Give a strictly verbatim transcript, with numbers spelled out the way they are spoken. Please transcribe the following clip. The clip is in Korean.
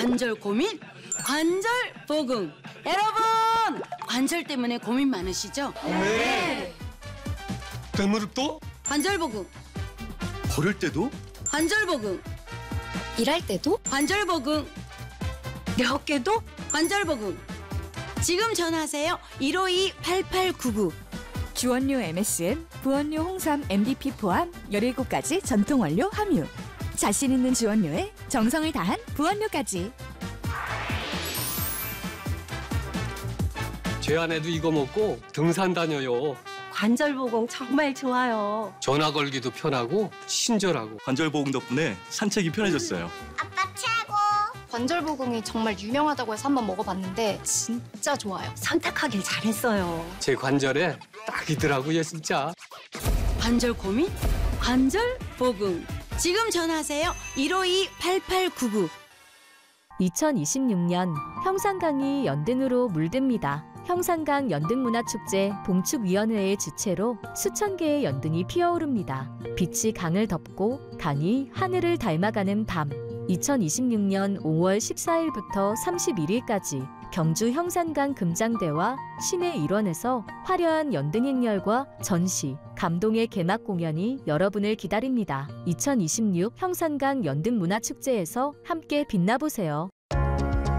관절 고민? 관절 보금. 여러분, 관절 때문에 고민 많으시죠? 네. 대무릎도? 관절 보금. 걸을 때도? 관절 보금. 일할 때도? 관절 보금. 어깨도? 관절 보금. 지금 전화하세요. 일오이 팔팔구구. 주원료 엠에스엠, 부원료 홍삼 엠디피 포함 열일곱 가지 전통 원료 함유. 자신 있는 주원료에 정성을 다한 부원료까지. 제 아내도 이거 먹고 등산 다녀요. 관절보공 정말 좋아요. 전화 걸기도 편하고 친절하고. 관절보험 덕분에 산책이 편해졌어요. 관절보공이 정말 유명하다고 해서 한번 먹어봤는데 진짜 좋아요. 선택하길 잘했어요. 제 관절에 딱이더라고요, 진짜. 관절 고민? 관절 보금. 지금 전화하세요. 일오이 팔팔구구. 이천이십육 년 형산강이 연등으로 물듭니다. 형산강 연등문화축제 봉축위원회의 주최로 수천 개의 연등이 피어오릅니다. 빛이 강을 덮고 강이 하늘을 닮아가는 밤. 이천이십육 년 오월 십사일부터 삼십일일까지 경주 형산강 금장대와 시내 일원에서 화려한 연등 행렬과 전시, 감동의 개막 공연이 여러분을 기다립니다. 이천이십육 형산강 연등문화축제에서 함께 빛나보세요.